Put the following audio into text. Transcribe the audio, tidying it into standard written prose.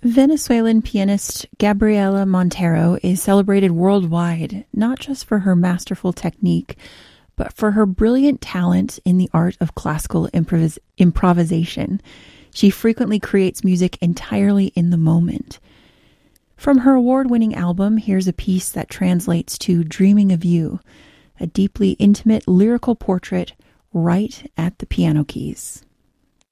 Venezuelan pianist Gabriela Montero is celebrated worldwide, not just for her masterful technique, but for her brilliant talent in the art of classical improvisation. She frequently creates music entirely in the moment. From her award-winning album, here's a piece that translates to Dreaming of You, a deeply intimate lyrical portrait right at the piano keys.